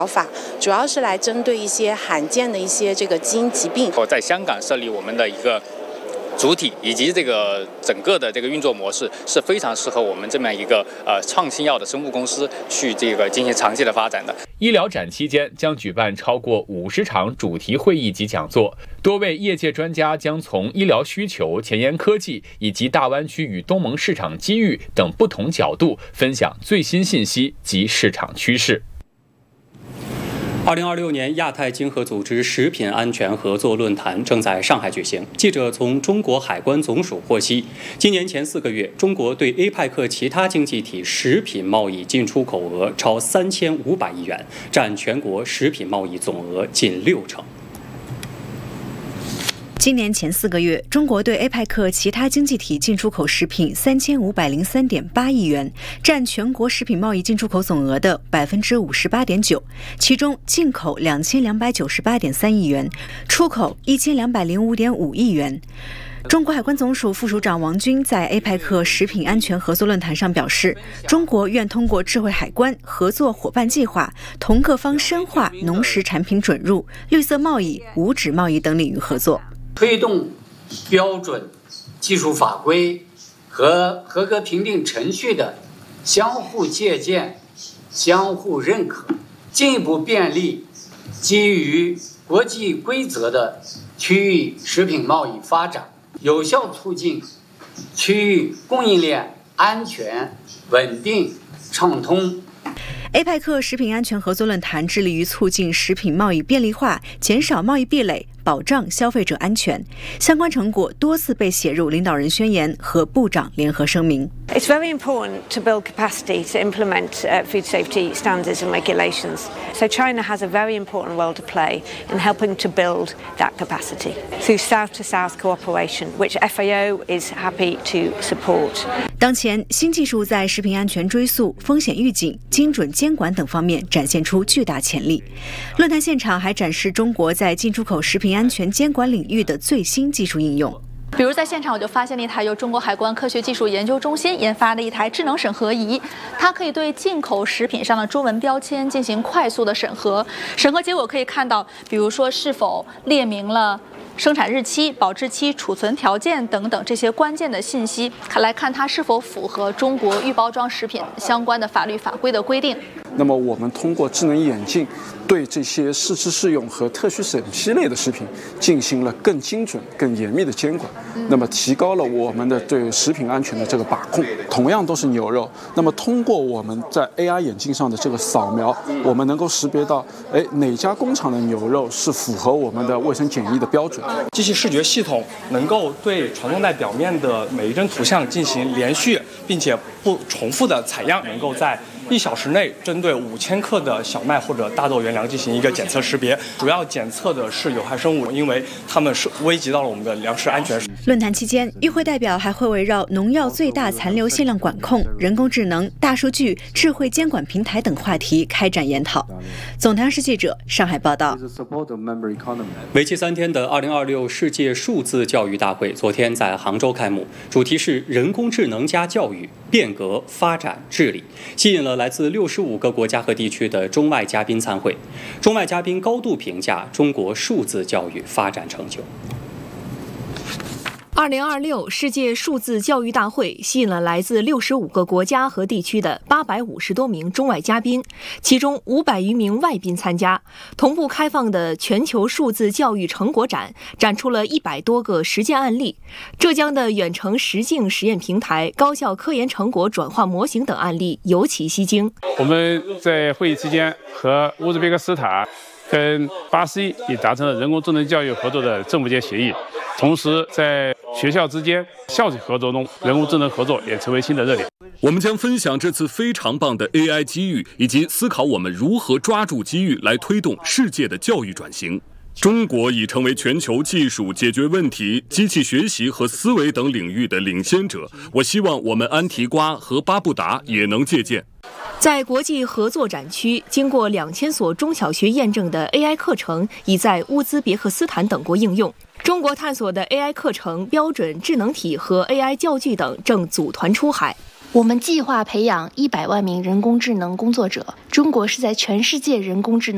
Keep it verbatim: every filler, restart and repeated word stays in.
法，主要是来针对一些罕见的一些这个基因疾病。 我在香港设立我们的一个主体以及这个整个的这个运作模式是非常适合我们这么一个呃创新药的生物公司去这个进行长期的发展的。 医疗展期间将举办超过五十场主题会议及讲座，多位业界专家将从医疗需求、前沿科技以及大湾区与东盟市场机遇等不同角度分享最新信息及市场趋势。 二零二六年亚太经合组织食品安全合作论坛正在上海举行。记者从中国海关总署获悉，今年前四个月，中国对 A 派克其他经济体食品贸易进出口额超三千五百亿元，占全国食品贸易总额近六成。 今年前四个月，中国对 A 派克其他经济体进出口食品三千五百零三点八亿元，占全国食品贸易进出口总额的百分之五十八点九。其中，进口两千两百九十八点三亿元，出口一千两百零五点五亿元。中国海关总署副署长王军在 A 派克食品安全合作论坛上表示，中国愿通过智慧海关、合作伙伴计划，同各方深化农食产品准入、绿色贸易、无纸贸易等领域合作。 推动标准、技术法规和合格评定程序的相互借鉴、相互认可，进一步便利基于国际规则的区域食品贸易发展，有效促进区域供应链安全、稳定、畅通。 A 派克食品安全合作论坛致力于促进食品贸易便利化，减少贸易壁垒，保障消费者安全。相关成果多次被写入领导人宣言和部长联合声明。 It's very important to build capacity to implement uh, food safety standards and regulations. So China has a very important role to play in helping to build that capacity through South-to-South cooperation, which F A O is happy to support. 当前，新技术在食品安全追溯、风险预警、精准监管等方面展现出巨大潜力。论坛现场还展示中国在进出口食品安全监管领域的最新技术应用。 比如在现场我就发现了一台由中国海关科学技术研究中心研发的一台智能审核仪，它可以对进口食品上的中文标签进行快速的审核，审核结果可以看到，比如说是否列明了生产日期、保质期、储存条件等等这些关键的信息，看来看它是否符合中国预包装食品相关的法律法规的规定。 那么我们通过智能眼镜对这些试吃试用和特许审批类的食品进行了更精准、更严密的监管，那么提高了我们的对食品安全的这个把控。同样都是牛肉，那么通过我们在 A R 眼镜上的这个扫描，我们能够识别到，哎，哪家工厂的牛肉是符合我们的卫生检疫的标准。 机器视觉系统能够对传送带表面的每一帧图像进行连续并且不重复的采样，能够在一小时内针对五千克的小麦或者大豆原粮进行一个检测识别，主要检测的是有害生物，因为它们是危及到了我们的粮食安全。 论坛期间，与会代表还会围绕农药最大残留限量管控、人工智能、大数据、智慧监管平台等话题开展研讨。总台央视记者上海报道。 为期三天的二零二六世界数字教育大会昨天在杭州开幕，主题是人工智能加教育，变革发展治理，吸引了来自六十五个国家和地区的中外嘉宾参会。中外嘉宾高度评价中国数字教育发展成就。 二零二六世界数字教育大会吸引了来自六十五个国家和地区的八百五十多名中外嘉宾，其中五百余名外宾参加。同步开放的全球数字教育成果展展出了一百多个实践案例，浙江的远程实境实验平台、高校科研成果转化模型等案例尤其吸睛。 我们在会议期间和乌兹别克斯坦跟巴西也达成了人工智能教育合作的政府间协议，同时在学校之间校际合作中，人工智能合作也成为新的热点。 我们将分享这次非常棒的 A I 机遇，以及思考我们如何抓住机遇来推动世界的教育转型。中国已成为全球技术解决问题、机器学习和思维等领域的领先者。我希望我们安提瓜和巴布达也能借鉴。 在国际合作展区，经过两千所中小学验证的 A I 课程已在乌兹别克斯坦等国应用。中国探索的 A I 课程、标准智能体和 A I 教具等正组团出海。 我们计划培养一百万名人工智能工作者。中国是在全世界人工智能